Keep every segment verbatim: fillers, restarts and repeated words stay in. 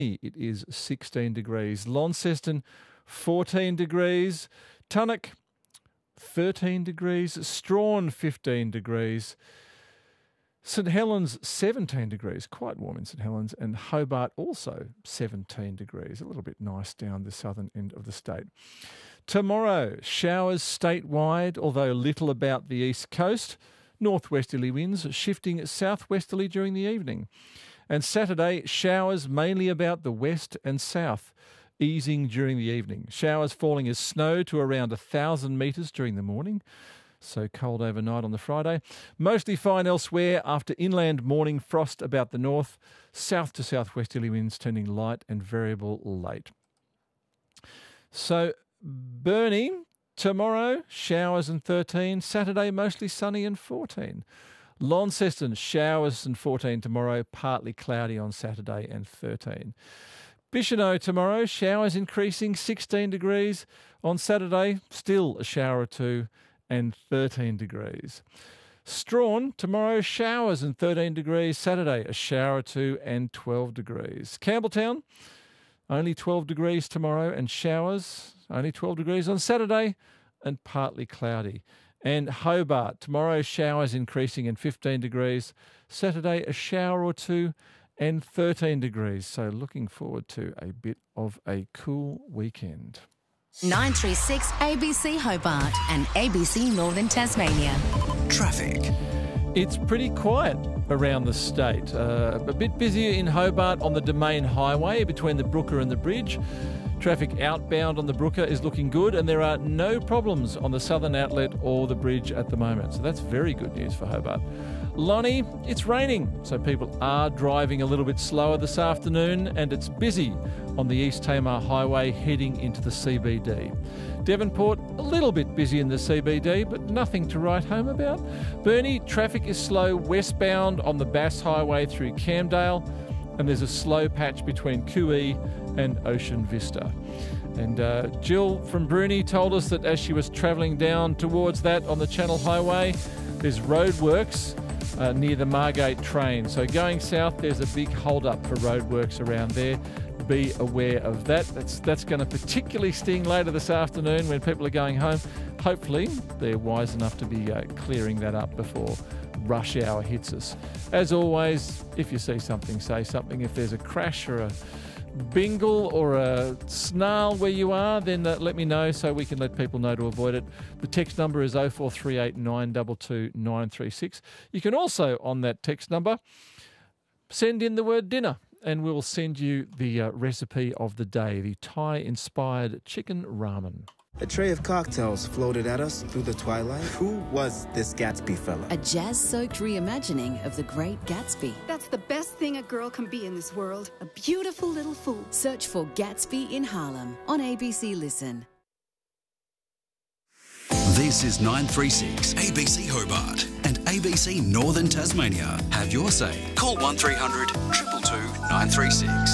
it is sixteen degrees. Launceston, fourteen degrees. Tunnock, thirteen degrees. Strawn, fifteen degrees. St Helens, seventeen degrees, quite warm in St Helens, and Hobart also seventeen degrees, a little bit nice down the southern end of the state. Tomorrow, showers statewide, although little about the east coast. Northwesterly winds shifting southwesterly during the evening. And Saturday, showers mainly about the west and south, easing during the evening. Showers falling as snow to around one thousand metres during the morning. So cold overnight on the Friday. Mostly fine elsewhere after inland morning frost about the north. South to southwesterly winds turning light and variable late. So Burnie, tomorrow, showers and thirteen. Saturday, mostly sunny and fourteen. Launceston, showers and fourteen tomorrow. Partly cloudy on Saturday and thirteen. Bicheno tomorrow, showers increasing, sixteen degrees. On Saturday, still a shower or two, and thirteen degrees. Strawn, tomorrow, showers and thirteen degrees. Saturday, a shower or two and twelve degrees. Campbelltown, only twelve degrees tomorrow and showers, only twelve degrees on Saturday and partly cloudy. And Hobart, tomorrow, showers increasing and fifteen degrees. Saturday, a shower or two and thirteen degrees. So looking forward to a bit of a cool weekend. nine three six A B C Hobart and A B C Northern Tasmania. Traffic. It's pretty quiet around the state. Uh, a bit busier in Hobart on the Domain Highway between the Brooker and the bridge. Traffic outbound on the Brooker is looking good, and there are no problems on the Southern Outlet or the bridge at the moment. So that's very good news for Hobart. Lonnie, it's raining, so people are driving a little bit slower this afternoon, and it's busy on the East Tamar Highway heading into the C B D. Devonport, a little bit busy in the C B D, but nothing to write home about. Burnie, traffic is slow westbound on the Bass Highway through Camdale, and there's a slow patch between Cooee and Ocean Vista. And uh, Jill from Bruni told us that as she was travelling down towards that on the Channel Highway, there's roadworks uh, near the Margate train. So going south, there's a big hold-up for roadworks around there. Be aware of that. That's that's going to particularly sting later this afternoon when people are going home. Hopefully, they're wise enough to be uh, clearing that up before rush hour hits us. As always, if you see something, say something. If there's a crash or a bingle or a snarl where you are, then uh, let me know so we can let people know to avoid it. The text number is oh four three eight, nine two two, nine three six. You can also, on that text number, send in the word dinner, and we'll send you the uh, recipe of the day, the Thai-inspired chicken ramen. A tray of cocktails floated at us through the twilight. Who was this Gatsby fella? A jazz-soaked reimagining of The Great Gatsby. That's the best thing a girl can be in this world. A beautiful little fool. Search for Gatsby in Harlem on A B C Listen. This is nine three six A B C Hobart and A B C Northern Tasmania. Have your say. Call one three hundred, two two two, nine three six.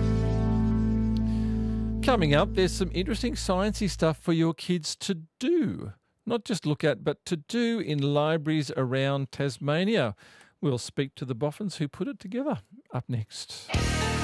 Coming up, there's some interesting sciencey stuff for your kids to do. Not just look at, but to do in libraries around Tasmania. We'll speak to the boffins who put it together. Up next.